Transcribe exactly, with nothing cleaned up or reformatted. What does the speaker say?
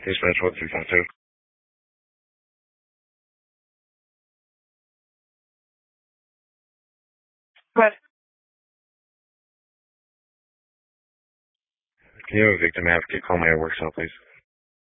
Dispatch one three five two. What? Can you have a victim advocate call my work cell, please?